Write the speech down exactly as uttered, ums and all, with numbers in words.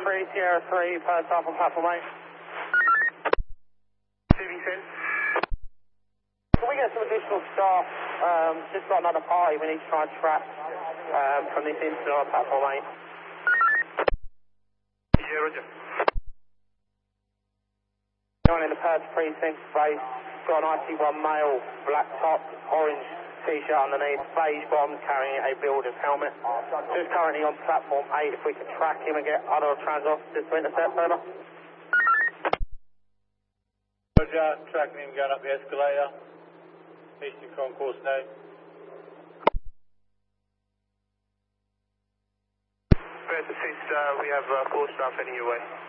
three, Sierra three, per staff on platform eight. C V ten. Can we get some additional staff? Um, just got another party we need to try and track um, from this incident on platform eight. Yeah, roger. Going in the Perth precinct space, got an I C one male, black top, orange t-shirt underneath, beige bottoms, carrying a builder's helmet. Just currently on platform eight, if we could track him and get other trans officers to intercept over. Roger, tracking him going up the escalator. Eastern concourse now. First assist, uh, we have uh, four staff heading your way.